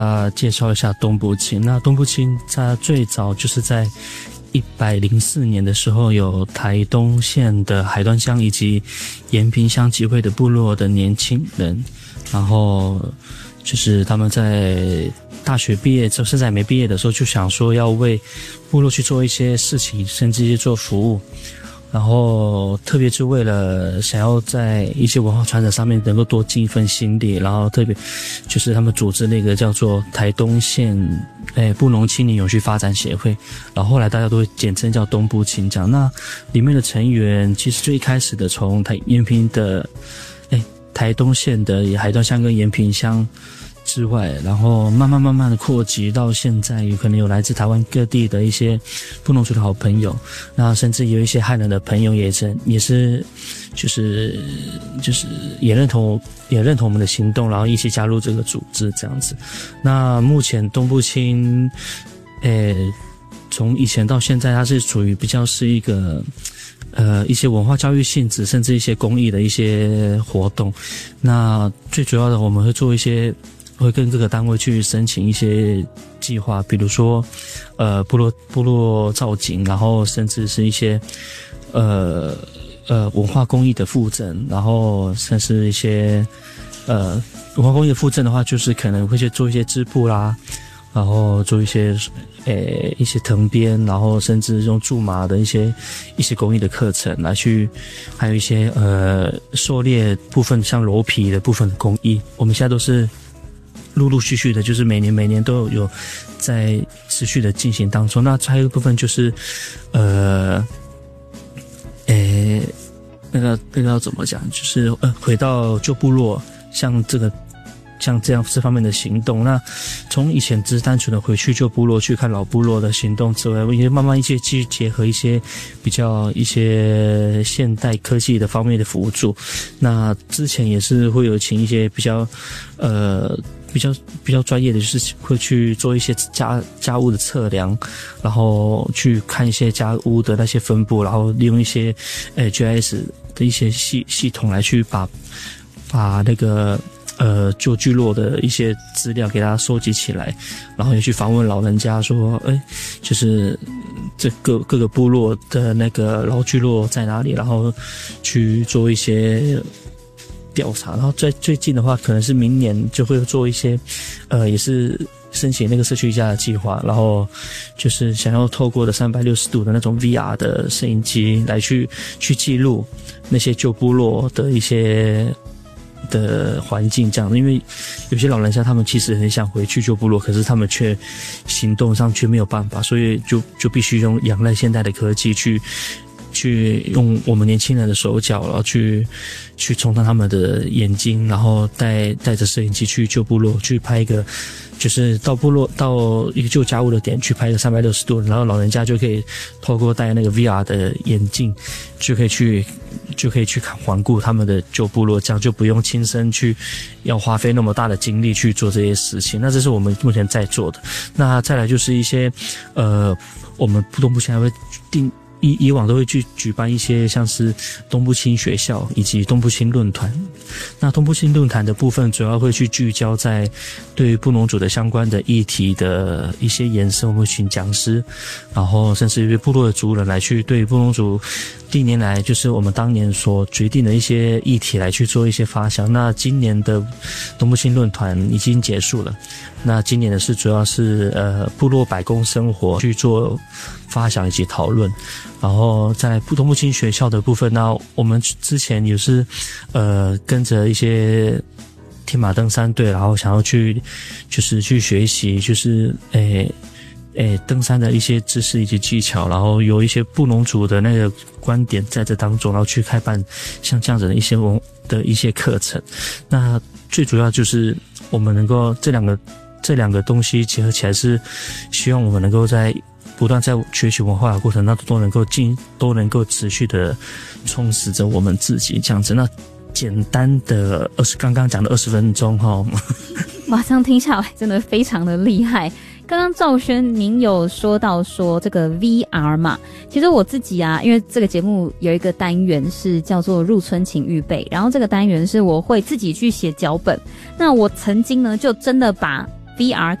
介绍一下东部青。那东部青它最早就是在104年的时候，有台东县的海端乡以及延平乡集会的部落的年轻人，然后就是他们在大学毕业，甚至还没毕业的时候，就想说要为部落去做一些事情，甚至去做服务。然后特别是为了想要在一些文化传承上面能够多尽一份心力，然后特别就是他们组织那个叫做台东县布农青年永续发展协会，然后后来大家都会简称叫东部青这样。那里面的成员其实最一开始的从延平的台东县的海端乡跟延平乡之外，然后慢慢的扩及到现在，有可能有来自台湾各地的一些布农族的好朋友，那甚至有一些汉人的朋友也是就是也认同我们的行动，然后一起加入这个组织这样子。那目前东部青从以前到现在，它是属于比较是一个一些文化教育性质，甚至一些公益的一些活动。那最主要的我们会做一些，会跟这个单位去申请一些计划，比如说部落造景，然后甚至是一些文化公益的附赠，然后甚至一些文化公益的附赠的话，就是可能会去做一些织布啦，然后做一些藤编，然后甚至用苎麻的一些工艺的课程来去，还有一些狩猎部分，像鞣皮的部分的工艺，我们现在都是陆陆续续的，就是每年都有在持续的进行当中。那还有一部分就是那个要怎么讲，就是回到旧部落，像这样这方面的行动。那从以前只是单纯的回去旧部落去看老部落的行动之外，也慢慢去结合一些一些现代科技的方面的辅助。那之前也是会有请一些比较专业的，就是会去做一些家务的测量，然后去看一些家屋的那些分布，然后利用一些GIS 的一些系统来去把那个旧聚落的一些资料给它收集起来，然后也去访问老人家说，就是这各个部落的那个老聚落在哪里，然后去做一些调查。然后在最近的话，可能是明年就会做一些也是申请那个社区家的计划，然后就是想要透过的360度的那种 VR 的摄影机来去记录那些旧部落的一些的环境这样。因为有些老人家他们其实很想回去旧部落，可是他们却行动上却没有办法，所以就必须仰赖现代的科技去用我们年轻人的手脚，然后去充当他们的眼睛，然后带着摄影机去旧部落去拍一个，就是到一个旧家务的点去拍一个360度，然后老人家就可以透过戴那个 VR 的眼镜，就可以去环顾他们的旧部落，这样就不用亲身去要花费那么大的精力去做这些事情。那这是我们目前在做的。那再来就是一些我们东部现在会以往都会去举办一些像是东部青学校以及东部青论坛。那东部青论坛的部分主要会去聚焦在对于布农族的相关的议题的一些延伸，我们会请讲师，然后甚至于部落的族人来去对布农族历年来就是我们当年所决定的一些议题来去做一些发想。那今年的东部青论坛已经结束了，那今年的是主要是部落百工生活去做发想以及讨论。然后在东部青学校的部分，那我们之前也是跟着一些天马登山队，然后想要去学习就是登山的一些知识以及技巧，然后有一些布农族的那个观点在这当中，然后去开办像这样子的一些课程。那最主要就是我们能够这两个东西结合起来，是希望我们能够不断在学习文化的过程当中都能够持续的充实着我们自己这样子。那简单的刚刚讲的20分钟马上听下来真的非常的厉害。刚刚兆轩您有说到说这个 VR 嘛，其实我自己啊，因为这个节目有一个单元是叫做入村请预备，然后这个单元是我会自己去写脚本。那我曾经呢就真的把 VR